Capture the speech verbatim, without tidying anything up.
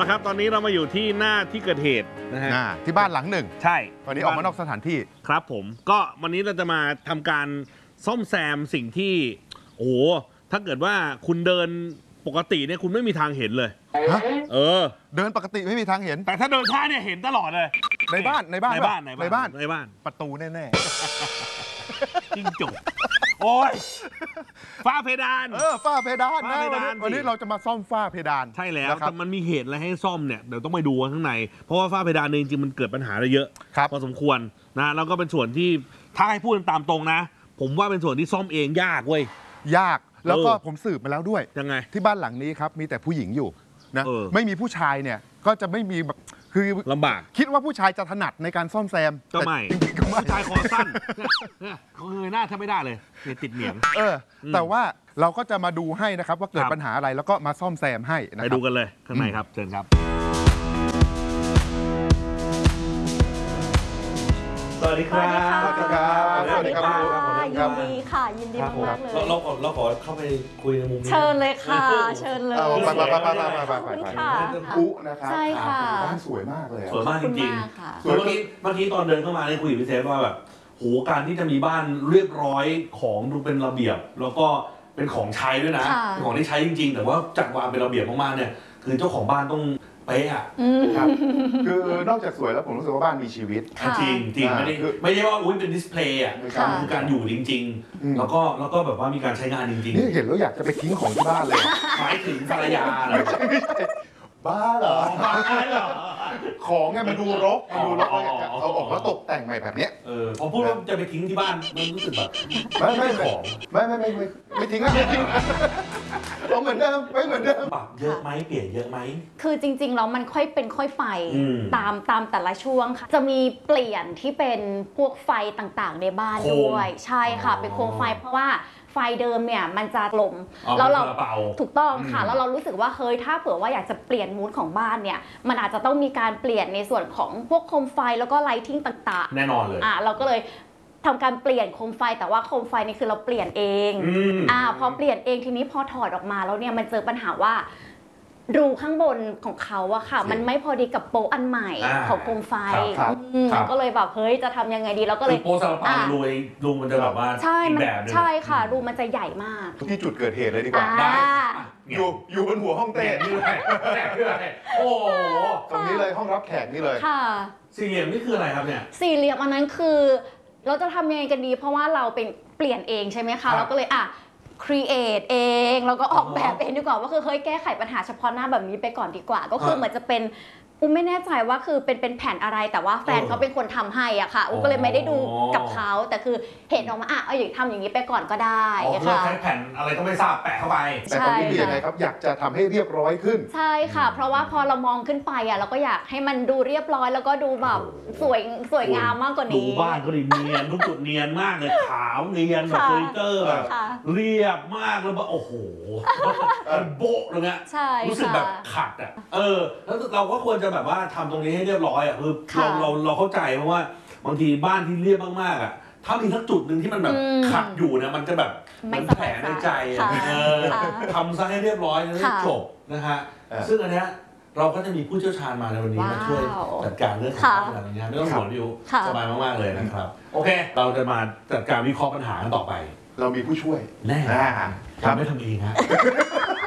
ละครับตอนนี้เรามาอยู่ที่หน้าที่เกิดเหตุนะฮะที่บ้านหลังหนึ่งใช่วันนี้ออกมานอกสถานที่ครับผมก็วันนี้เราจะมาทำการซ่อมแซมสิ่งที่โอ้โหถ้าเกิดว่าคุณเดินปกติเนี่ยคุณไม่มีทางเห็นเลยเออเดินปกติไม่มีทางเห็นแต่ถ้าเดินช้าเนี่ยเห็นตลอดเลยในบ้านในบ้านในบ้านในบ้านในบ้านประตูแน่ๆจิ้งจกโอ้ยฝ้าเพดานเออฝ้าเพดานนะวันนี้เราจะมาซ่อมฝ้าเพดานใช่แล้วแต่มันมีเหตุอะไรให้ซ่อมเนี่ยเดี๋ยวต้องไปดูข้างในเพราะว่าฝ้าเพดานจริงๆมันเกิดปัญหาอะไรเยอะพอสมควรนะแล้วก็เป็นส่วนที่ถ้าให้พูดตามตรงนะผมว่าเป็นส่วนที่ซ่อมเองยากเว้ยยากแล้วก็ผมสืบมาแล้วด้วยยังไงที่บ้านหลังนี้ครับมีแต่ผู้หญิงอยู่นะไม่มีผู้ชายเนี่ยก็จะไม่มีแบบคือลำบากคิดว่าผู้ชายจะถนัดในการซ่อมแซมก็ไม่ผู้ชายคอสั้นเขาเงยหน้าแทบไม่ได้เลยติดเหนียงเออแต่ว่าเราก็จะมาดูให้นะครับว่าเกิดปัญหาอะไรแล้วก็มาซ่อมแซมให้ไปดูกันเลยข้างในครับเชิญครับสวัสดีครับสวัสดีครับสวัสดีครับยินดีค่ะยินดีมากๆเลยเราเราขอเข้าไปคุยในมุมนี้เชิญเลยค่ะเชิญเลยไปไปไปไปไปไปไปค่ะอุนะครับใช่ค่ะบ้านสวยมากเลยสวยมากจริงๆเมื่อกี้เมื่อกี้ตอนเดินเข้ามาเนี่ยคุยกับพี่เซฟว่าแบบโหการที่จะมีบ้านเรียบร้อยของดูเป็นระเบียบแล้วก็เป็นของใช้ด้วยนะเป็นของที่ใช้จริงๆแต่ว่าจัดวางเป็นระเบียบมากๆเนี่ยคือเจ้าของบ้านต้องเป๊ะอ่ะครับคือนอกจากสวยแล้วผมรู้สึกว่าบ้านมีชีวิตจริงจริงไม่ได้ไม่ใช่ว่าอุ้ยเป็นดิสเพลย์อ่ะคือการอยู่จริงๆแล้วก็แล้วก็แบบว่ามีการใช้งานจริงๆนี่เห็นแล้วอยากจะไปทิ้งของที่บ้านเลยหมายถึงภรรยาเหรอบ้าเหรอบ้าเหรอของไงมันดูรกมันดูรกเอาออกแล้วตกแต่งใหม่แบบเนี้ยเออพอพูดว่าจะไปทิ้งที่บ้านมันรู้สึกแบบไม่ไม่ของไม่ไม่ไม่ไม่ไม่ทิ้งไม่ทิ้งเอาเหมือนเดิมไม่เหมือนเดิมปรับเยอะไหมเปลี่ยนเยอะไหมคือจริงๆแล้วมันค่อยเป็นค่อยไปตามตามแต่ละช่วงค่ะจะมีเปลี่ยนที่เป็นพวกไฟต่างๆในบ้านด้วยใช่ค่ะเป็นโคมไฟเพราะว่าไฟเดิมเนี่ยมันจะกลมแล้วเราถูกต้องค่ะแล้วเรารู้สึกว่าเฮ้ยถ้าเผื่อว่าอยากจะเปลี่ยนมูดของบ้านเนี่ยมันอาจจะต้องมีการเปลี่ยนในส่วนของพวกโคมไฟแล้วก็ไลทิงต่างๆแน่นอนเลยอ่ะเราก็เลยทำการเปลี่ยนโคมไฟแต่ว่าโคมไฟนี่คือเราเปลี่ยนเองอ่าพอเปลี่ยนเองทีนี้พอถอดออกมาแล้วเนี่ยมันเจอปัญหาว่ารูข้างบนของเขาอะค่ะมันไม่พอดีกับโป๊ะอันใหม่ของโคมไฟก็เลยแบบเฮ้ยจะทำยังไงดีเราก็เลยโป๊ะซาลาเปารูรูมันจะแบบว่าอีกแบบนึงใช่ค่ะรูมันจะใหญ่มากที่จุดเกิดเหตุเลยดีกว่าได้อยู่อยู่บนหัวห้องเต้นี่เลยนี่เลยโอ้ตรงนี้เลยห้องรับแขกนี่เลยค่ะสี่เหลี่ยมนี่คืออะไรครับเนี่ยสี่เหลี่ยมอันนั้นคือเราจะทำยังไงกันดีเพราะว่าเราเป็นเปลี่ยนเองใช่ไหมคะเราก็เลยอ่ะcreate เองแล้วก็ออกแบบเองดีกว่าว่าคือเฮ้ยแก้ไขปัญหาเฉพาะหน้าแบบนี้ไปก่อนดีกว่าก็คือเหมือนจะเป็นอุ้มไม่แน่ใจว่าคือเป็นเป็นแผ่นอะไรแต่ว่าแฟนเขาเป็นคนทำให้อ่ะค่ะอุ้มก็เลยไม่ได้ดูกับเขาแต่คือเห็นออกมาอ่ะเอาอย่างทำอย่างนี้ไปก่อนก็ได้ค่ะใช้แผ่นอะไรก็ไม่ทราบแปะเข้าไปแต่ตอนนี้คือยังไงครับอยากจะทำให้เรียบร้อยขึ้นใช่ค่ะเพราะว่าพอเรามองขึ้นไปอ่ะเราก็อยากให้มันดูเรียบร้อยแล้วก็ดูแบบสวยสวยงามมากกว่านี้ดูบ้านก็ดีเนียนทุกจุดเนียนมากเลยขาวเนียนแบบเฟอร์นิเจอร์แบบเรียบมากแล้วแบบโอ้โหโบ๊ะเลยเนี่ยรู้สึกแบบขัดอ่ะเออแล้วเราก็ควรจะแบบว่าทำตรงนี้ให้เรียบร้อยอ่ะคือเราเราเราเข้าใจเพราะว่าบางทีบ้านที่เรียบมากๆอ่ะถ้ามีทั้งจุดหนึ่งที่มันแบบขัดอยู่นะมันจะแบบมันแผลในใจทำซะให้เรียบร้อยแล้วจบนะฮะซึ่งอันเนี้ยเราก็จะมีผู้เชี่ยวชาญมาในวันนี้มาช่วยจัดการเรื่องของอะไรอย่างเงี้ยไม่ต้องห่วงดิวสบายมากๆเลยนะครับโอเคเราจะมาจัดการวิเคราะห์ปัญหากันต่อไปเรามีผู้ช่วยแน่ทำไม่ทำเองฮะ